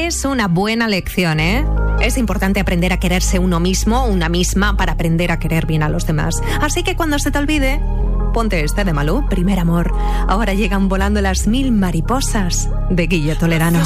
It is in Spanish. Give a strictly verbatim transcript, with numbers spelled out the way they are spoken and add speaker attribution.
Speaker 1: es una buena lección, ¿eh? Es importante aprender a quererse uno mismo, una misma, para aprender a querer bien a los demás. Así que cuando se te olvide, ponte este de Malú, Primer amor. Ahora llegan volando las mil mariposas de Guille Tolerano.